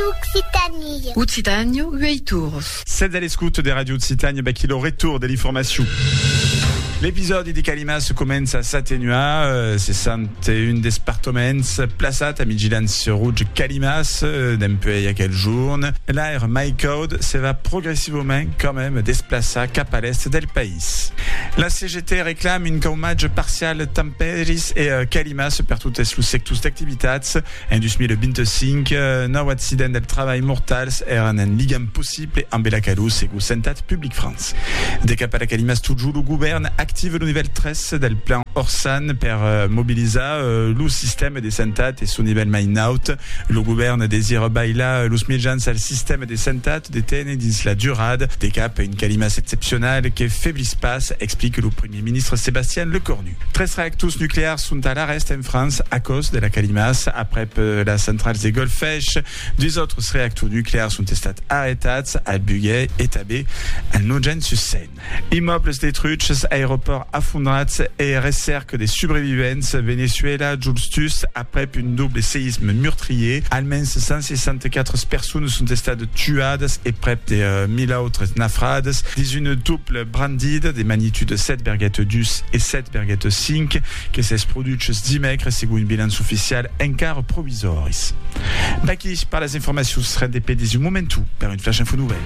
Occitanie. Occitanie, Ueitur. C'est à l'écoute des radios Occitanie, qui le retour de l'information. L'épisode di Calimas commence a s'atténuer, 61 départements plaçat a vigilance rouge Calimas d'un peu il y a quelques jours. L'air MyCode se va progressivement quand même déplacer cap à l'est del pays. La CGT réclame une caumage partiale Tamperis et Calimas per toutes les sectors d'activitats. En 2025, nou accident del travail mortals eren en ligam possible en Belacalus et Sentat Public France. De cap à la Calimas toujours le gouvernement active le niveau 13 del plan Orsan per mobiliser le système des Sentat et son niveau Mainout. Le gouvernement désire bailar los mitjans al système des Sentat détene dins la durade des cap une Calimas exceptionnelle qui faiblit pas, explique le Premier ministre Sébastien Lecornu. 13 réacteurs nucléaires sont à l'arrêt en France à cause de la Calimas. Après la centrale de Golfech, 2 autres réacteurs nucléaires sont arrêtés à Bugey et Tabé à Nogent-sur-Seine. Immeubles détruits, aéroports affondrats et recerques des survivants. Venezuela, Justus, après une double séisme meurtrier. Almenys 164 personnes sont tuées et près de 1000 autres naufrades. Une double brandide des magnitudes 7,2 et 7,5 que s'est produite dimanche selon une bilance officielle encara provisoris. Baki par les informations seraient des PDS du momentum par une flash info nouvelle.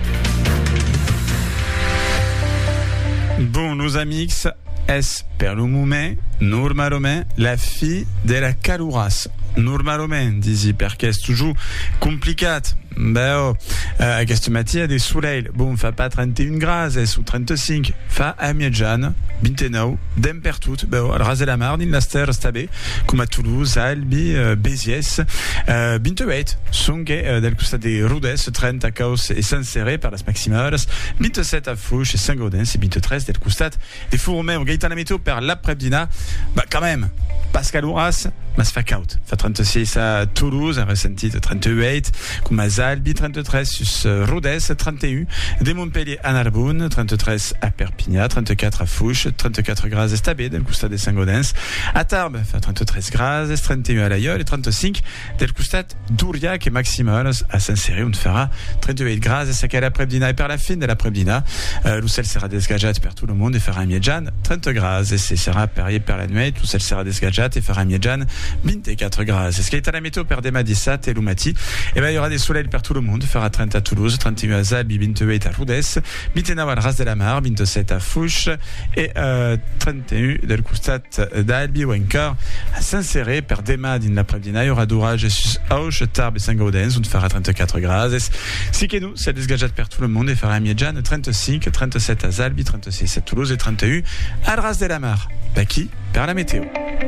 Bon, nos amis, est per le moment, normalement, la fille de la Calouras. Normalement, disi, perché è toujours complicat. Aquest matí a des soleil. Bon, fa pas 31 graus, ou 35. Fa a Mietjan, 29, dem per tout. Al ras de la mar, din l'Aster, està bé, com a Toulouse, Albi, Béziers. 28, sonque del costat de Rodès, 30 a Caus et Saint-Céré per les maximales. 27 a Fouche et Saint-Gaudens, et 23 del costat de Fourmé, on gaita la météo per l'après-dina. Quand même, Pascal Ouras, mas fa caut. Fa 36 a Toulouse, un ressentit 38, com a Albi, 33 sus Rodès, 31 de Montpellier a Narbonne, 33 a Perpignat, 34 a Fouche, 34 graus estabé del costat de Saint-Gaudens. A Tarbes fa 33 graus, 31 a Laïol et 35 del costat d'Aurillac et maximals a Saint-Céré, on fera 38 graus et qu'à l'après-dina et per la fin de l'après-dina, l'Ucel sera desgajat per tout le monde et fera un Mietjan 30 graus et ce sera parié per la nuit, l'Ucel sera desgajat et fera un Mietjan 24 graus. Et ce qui est à la météo per Dema Dissat et Lumati, il y aura des soleils per tout le monde, fera 30 à Toulouse, 31 à Zalbi, 28 à Rodès, 29 à Ras de la Mar, 27 à Fouche et 31 del costat d'Albi ou encore à Saint-Céré per Dema din l'après-dina, il y aura d'orage sus Auch, Tarbes et Saint-Gaudens, on fera 34 graus. Si que nous, c'est desgajat per tout le monde et fera un Mietjan 35, 37 à Zalbi, 36 à Toulouse et 31 à Ras de la Mar. Baki per la météo.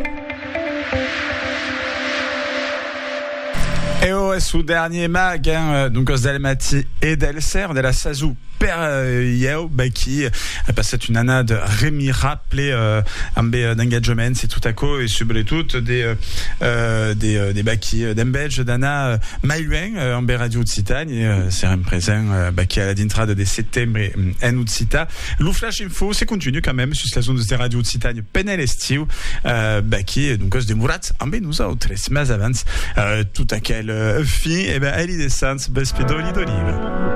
Et au dernier mag, donc aux Dalmati et d'Elser, de la Sazou, per Yeo, qui a passé une année de rappelé d'engagement, c'est tout à coup, et surtout des baki d'embelge d'Anna Maïluen, en radio de Citagne, c'est un présent, qui à la dintrade de septembre en Utsita. Le flash info, c'est continu quand même, sur la zone de radio de Citagne, Penel Estiu, qui, donc, os de Murat, en nous autres, mais avant, tout à quel fille, elle y descend, bespedoli d'olive.